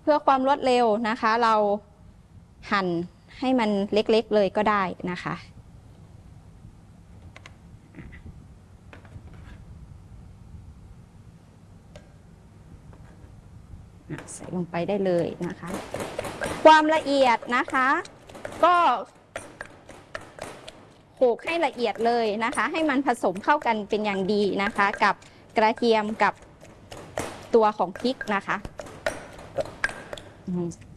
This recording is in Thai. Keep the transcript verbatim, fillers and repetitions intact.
เพื่อความรวดเร็วนะคะ เราหั่นให้มันเล็กๆเลยก็ได้นะคะใส่ลงไปได้เลยนะคะความละเอียดนะคะก็โขลกให้ละเอียดเลยนะคะให้มันผสมเข้ากันเป็นอย่างดีนะคะกับกระเทียมกับตัวของพริกนะคะ